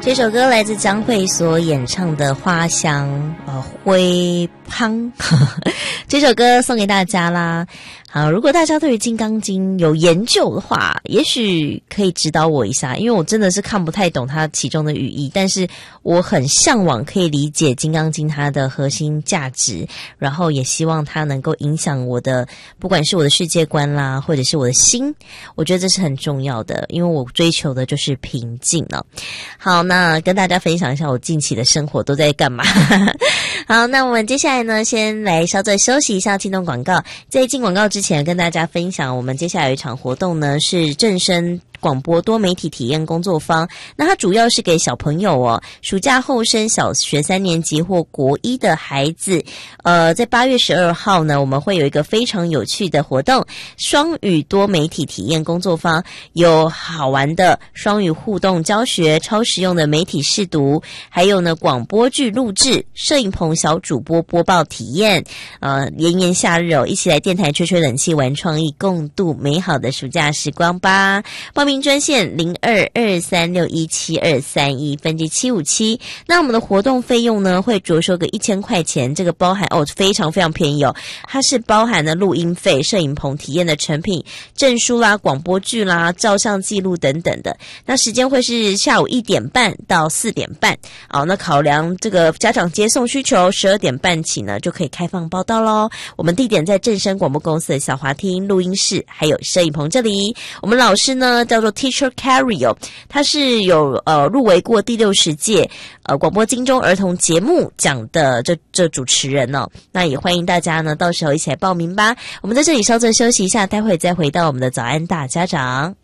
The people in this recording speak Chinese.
这首歌来自江蕙所演唱的《花香》，灰胖这首歌送给大家啦。好，如果大家对于《金刚经》有研究的话，也许可以指导我一下，因为我真的是看不太懂它其中的语义，但是我很向往可以理解《金刚经》它的核心价值，然后也希望它能够影响我的，不管是我的世界观啦，或者是我的心，我觉得这是很重要的，因为我追求的就是平静了。好，那跟大家分享一下我近期的生活都在干嘛。好，那我们接下来呢，先来稍作休息一下，听懂广告。在进广告之前，跟大家分享我们接下来有一场活动呢，是正声广播多媒体体验工作坊。那它主要是给小朋友哦，暑假后升小学3年级或国1的孩子。在8月12号呢，我们会有一个非常有趣的活动，双语多媒体体验工作坊，有好玩的双语互动教学，超实用的媒体试读，还有呢广播剧录制，摄影棚小主播播报体验。炎炎夏日哦，一起来电台吹吹冷气，玩创意，共度美好的暑假时光吧。报名专线0223617231分机757。那我们的活动费用呢，会着收个1000块钱，这个包含非常非常便宜哦，它是包含了录音费、摄影棚体验的成品、证书啦、广播剧啦、照相记录等等的。那时间会是下午1点半到4点半。那考量这个家长接送需求，12点半起呢就可以开放报到咯。我们地点在正声广播公司的小华厅、录音室还有摄影棚这里。我们老师呢叫做 Teacher Carrie 哦，他是有入围过第60届广播金钟儿童节目奖的这主持人哦。那也欢迎大家呢到时候一起来报名吧。我们在这里稍作休息一下，待会再回到我们的早安大家长。